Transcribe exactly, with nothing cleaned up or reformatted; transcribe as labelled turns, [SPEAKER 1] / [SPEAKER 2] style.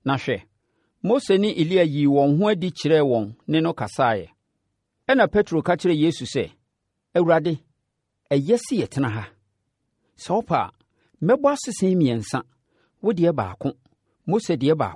[SPEAKER 1] Na hwɛ, Mose ne Elia yii wɔn ho adi kyerɛɛ wɔn ne no kasaeɛ. Ɛna Petro ka kyerɛɛ Yesu sɛ, “Awurade, ɛyɛ sɛ yɛtena ha. Sɛ wopɛ a, mɛbɔ asese mmiɛnsa, wo deɛ baako, Mose deɛ baako.”